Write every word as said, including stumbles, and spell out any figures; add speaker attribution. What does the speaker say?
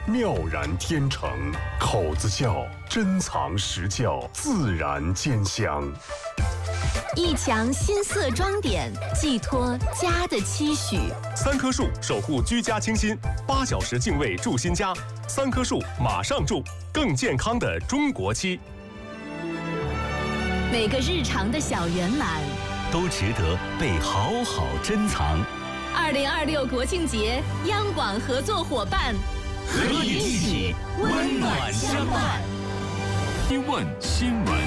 Speaker 1: 妙然天成，口子窖珍藏实窖，自然兼香。
Speaker 2: 一墙新色装点，寄托家的期许。
Speaker 3: 三棵树守护居家清新，八小时净味住新家。三棵树马上住，更健康的中国漆。
Speaker 2: 每个日常的小圆满，
Speaker 4: 都值得被好好珍藏。
Speaker 2: 二零二六国庆节，央广合作伙伴，
Speaker 4: 和你一起温暖相伴。
Speaker 5: 一问新闻。